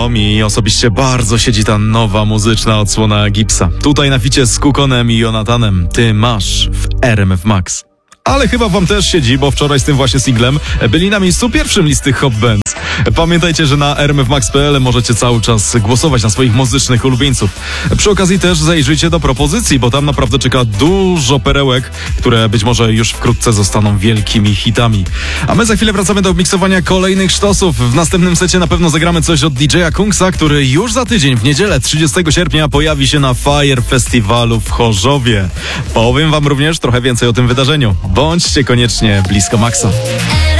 No, mi osobiście bardzo siedzi ta nowa muzyczna odsłona Gipsa. Tutaj na ficie z Kukonem i Jonathanem. Ty masz w RMF Max. Ale chyba wam też siedzi, bo wczoraj z tym właśnie singlem byli na miejscu pierwszym listy Hot Bands. Pamiętajcie, że na rmfmax.pl możecie cały czas głosować na swoich muzycznych ulubieńców. Przy okazji też zajrzyjcie do propozycji, bo tam naprawdę czeka dużo perełek, które być może już wkrótce zostaną wielkimi hitami. A my za chwilę wracamy do miksowania kolejnych sztosów. W następnym secie na pewno zagramy coś od DJ-a Kungsa, który już za tydzień, w niedzielę 30 sierpnia pojawi się na Fire Festiwalu w Chorzowie. Powiem wam również trochę więcej o tym wydarzeniu. Bądźcie koniecznie blisko Maxa.